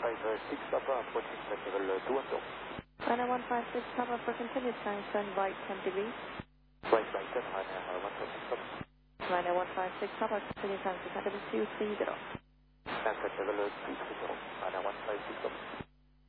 Papa, approaching level 210. Runway 156 Papa for continued climb, turn right 10 degrees. Right, turn runway 156 Papa. Runway 156 Papa, continued climb, descend level 230. Level 230, runway 156 Papa.